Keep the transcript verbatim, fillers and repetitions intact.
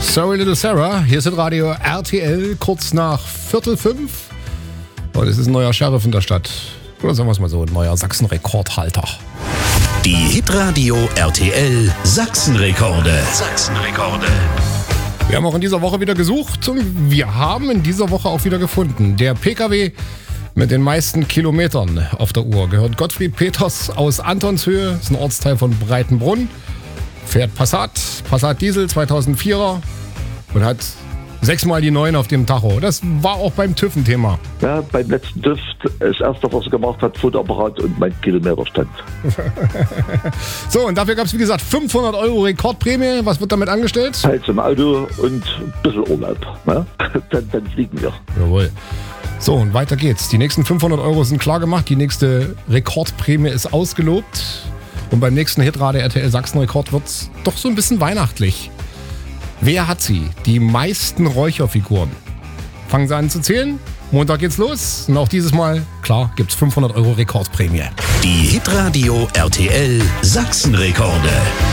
Sorry Little Sarah, hier ist das Radio R T L, kurz nach Viertel fünf. Und es ist ein neuer Sheriff in der Stadt. Oder sagen wir es mal so, ein neuer Sachsen-Rekordhalter. Die Hitradio R T L Sachsen-Rekorde. Sachsen-Rekorde. Wir haben auch in dieser Woche wieder gesucht und wir haben in dieser Woche auch wieder gefunden. Der P K W mit den meisten Kilometern auf der Uhr gehört Gottfried Peters aus Antonshöhe, ist ein Ortsteil von Breitenbrunn. Fährt Passat, Passat Diesel zweitausendvierer und hat sechsmal die neun auf dem Tacho. Das war auch beim TÜV ein Thema. Ja, beim letzten TÜV, das erste, was er gemacht hat, Fotoapparat und mein Kilometerstand. So, und dafür gab es, wie gesagt, fünfhundert Euro Rekordprämie. Was wird damit angestellt? Halt zum Auto und ein bisschen Urlaub. Ne? Dann, dann fliegen wir. Jawohl. So, und weiter geht's. Die nächsten fünfhundert Euro sind klar gemacht. Die nächste Rekordprämie ist ausgelobt. Und beim nächsten Hitradio R T L Sachsen-Rekord wird's doch so ein bisschen weihnachtlich. Wer hat sie? Die meisten Räucherfiguren. Fangen Sie an zu zählen. Montag geht's los. Und auch dieses Mal, klar, gibt's fünfhundert Euro Rekordprämie. Die Hitradio R T L Sachsen-Rekorde.